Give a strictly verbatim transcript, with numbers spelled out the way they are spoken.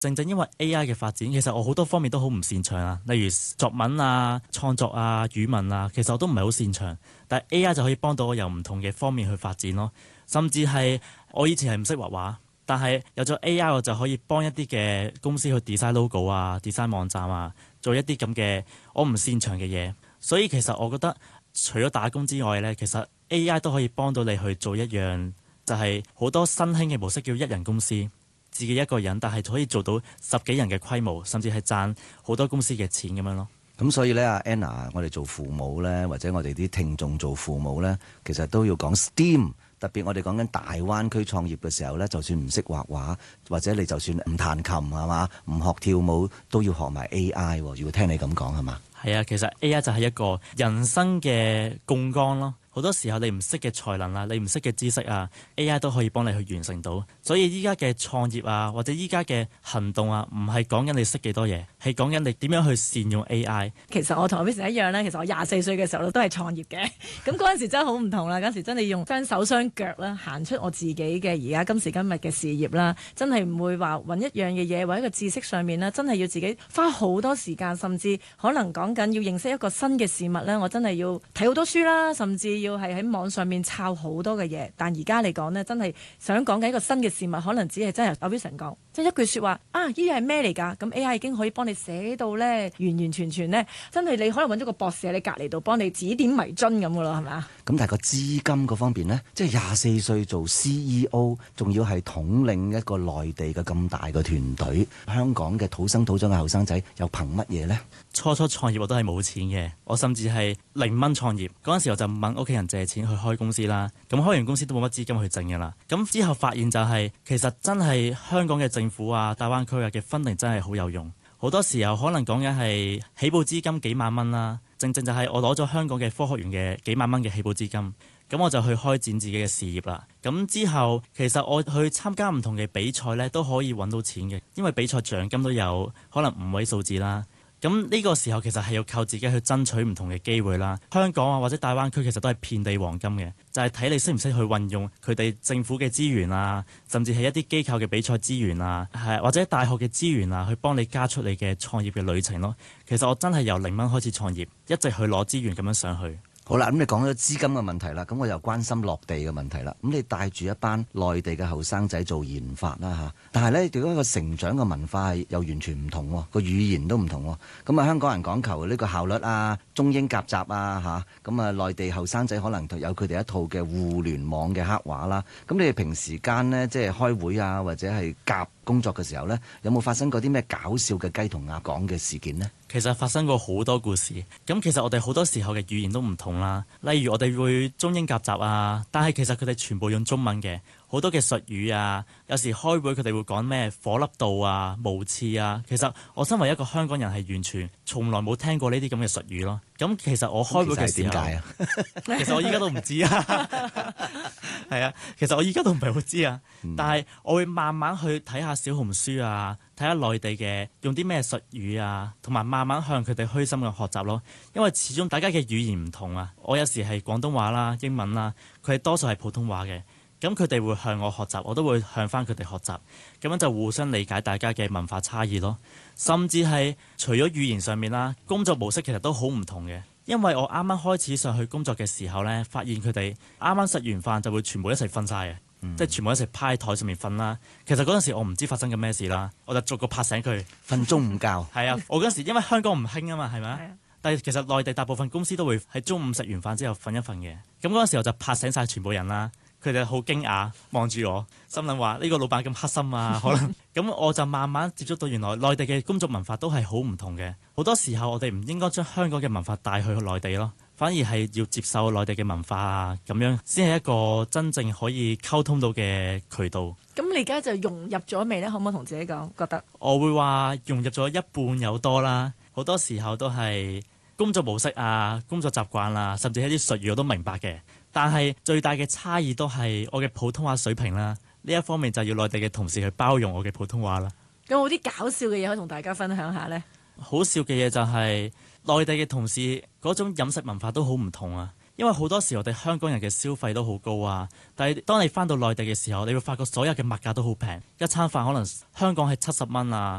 正正因為 A I 嘅發展，其實我好多方面都好唔擅長啊，例如作文啊、創作啊、語文啊，其實我都唔係好擅長。但係 A I 就可以幫到我由唔同嘅方面去發展咯。甚至係我以前係唔識畫畫，但係有咗 A I 我就可以幫一啲嘅公司去 design logo 啊、design 網站啊，做一啲咁嘅我唔擅長嘅嘢。所以其實我覺得除咗打工之外呢，其實 A I 都可以幫到你去做一樣，就係好多新興嘅模式叫一人公司。自己一個人，但係可以做到十幾人嘅規模，甚至係賺好多公司嘅錢咁樣咯。 咁所以咧，阿 Anna，我哋做父母咧，或者我哋啲聽眾做父母咧，其實都要講 STEAM。特別我哋講緊大灣區創業嘅時候咧，就算唔識畫畫，或者你就算唔彈琴係嘛，唔學跳舞，都要學埋 A I。如果聽你咁講係嘛？ 係啊，其實 A I 就係一個人生嘅槓桿咯。好多時候你唔識嘅才能啊，你唔識嘅知識啊 ，A I 都可以幫你去完成到。所以依家嘅創業啊，或者依家嘅行動啊，唔係講緊你識幾多嘢，係講緊你點樣去善用 A I。 其實我同阿 Vincent 一樣咧，其實我廿四歲嘅時候都係創業嘅。咁嗰陣時真係好唔同啦，嗰陣時真係用雙手雙腳啦，行出我自己嘅而家今時今日嘅事業啦。真係唔會話揾一樣嘅嘢，或者一個知識上面啦，真係要自己花好多時間，甚至可能講緊要認識一個新嘅事物咧，我真係要睇好多書啦，甚至要係喺網上面抄好多嘅嘢。但而家嚟講呢，真係想講緊一個新嘅事物，可能只係真係阿 Vincent 講，即係一句説話啊，呢樣係咩嚟㗎？咁 A I 已經可以幫你寫到呢，完完全全呢，真係你可能揾咗個博士喺你隔離度幫你指點迷津咁嘅咯，係咪啊？ 咁但係個資金嗰方面呢，即係廿四歲做 C E O，仲要係統領一個內地嘅咁大嘅團隊，香港嘅土生土長嘅後生仔又憑乜嘢呢？ 初初創業我都係冇錢嘅，我甚至係零蚊創業。嗰陣時我就問屋企人借錢去開公司啦。咁開完公司都冇乜資金去掙㗎啦。咁之後發現就係、是、其實真係香港嘅政府啊、大灣區啊嘅 funding 真係好有用。好多時候可能講緊係起步資金幾萬蚊啦，正正就係我攞咗香港嘅科學園嘅幾萬蚊嘅起步資金，咁我就去開展自己嘅事業啦。咁之後其實我去參加唔同嘅比賽呢，都可以揾到錢嘅，因為比賽獎金都有可能五位數字啦。咁呢個時候其實係要靠自己去爭取唔同嘅機會啦。香港啊或者大灣區其實都係遍地黃金嘅，就係睇你識唔識去運用佢哋政府嘅資源啊，甚至係一啲機構嘅比賽資源啊，係或者大學嘅資源啊，去幫你加速你嘅創業嘅旅程咯。其實我真係由零蚊開始創業，一直去攞資源咁樣上去。 好啦，咁你講咗資金嘅問題啦，咁我又關心落地嘅問題啦。咁你帶住一班內地嘅後生仔做研發啦嚇，但係呢，對嗰個成長嘅文化又完全唔同喎，個語言都唔同喎。咁啊，香港人講求呢個效率啊、中英夾雜啊嚇，咁啊內地後生仔可能有佢哋一套嘅互聯網嘅黑話啦。咁你哋平時間呢，即係開會啊，或者係夾工作嘅時候呢，有冇發生過啲咩搞笑嘅雞同鴨講嘅事件呢？ 其實發生過好多故事，咁其實我哋好多時候嘅語言都唔同啦。例如我哋會中英夾雜啊，但係其實佢哋全部用中文嘅，好多嘅術語啊。有時開會佢哋會講咩火粒度啊、無刺啊。其實我身為一個香港人係完全從來冇聽過呢啲咁嘅術語咯。咁其實我開會嘅時候，點解啊？其實我依家都唔知啊。係啊，其實我依家都唔係好知啊。嗯、但係我會慢慢去睇下小紅書啊，睇下內地嘅用啲咩術語啊，同埋慢慢向佢哋虛心嘅學習咯。因為始終大家嘅語言唔同啊。我有時係廣東話啦、英文啦，佢係多數係普通話嘅。咁佢哋會向我學習，我都會向翻佢哋學習，咁樣就互相理解大家嘅文化差異咯。甚至係除咗語言上面啦，工作模式其實都好唔同嘅。因為我啱啱開始上去工作嘅時候呢，發現佢哋啱啱食完飯就會全部一齊瞓晒嘅，嗯、即係全部一齊趴喺台上面瞓啦。其實嗰陣時我唔知發生緊咩事啦，我就逐個拍醒佢瞓中午覺。係啊，我嗰陣時因為香港唔興啊嘛，係咪啊？但係其實內地大部分公司都會喺中午食完飯之後瞓一瞓嘅。咁嗰陣時我就拍醒晒全部人啦。佢哋好驚訝望住我，心諗話呢個老闆咁黑心啊，可能咁我就慢慢接觸到原來內地嘅工作文化都係好唔同嘅。好多時候我哋唔應該將香港嘅文化帶去內地咯，反而係要接受內地嘅文化啊，咁樣先係一個真正可以溝通到嘅渠道。 咁你而家就融入咗未呢？可唔可以同自己講？覺得我會話融入咗一半有多啦。好多時候都係工作模式啊、工作習慣啊，甚至係啲術語我都明白嘅。但係最大嘅差異都係我嘅普通話水平啦，呢一方面就要內地嘅同事去包容我嘅普通話啦。 有冇啲搞笑嘅嘢可以同大家分享下呢？ 好笑嘅嘢就係內地嘅同事嗰種飲食文化都好唔同啊。 因為好多時我哋香港人嘅消費都好高啊，但係當你翻到內地嘅時候，你會發覺所有嘅物價都好平，一餐飯可能香港係七十蚊啊。